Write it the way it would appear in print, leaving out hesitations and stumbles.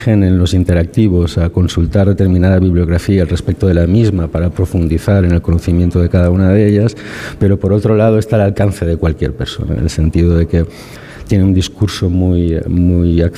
en los interactivos a consultar determinada bibliografía al respecto de la misma para profundizar en el conocimiento de cada una de ellas, pero por otro lado está al alcance de cualquier persona, en el sentido de que tiene un discurso muy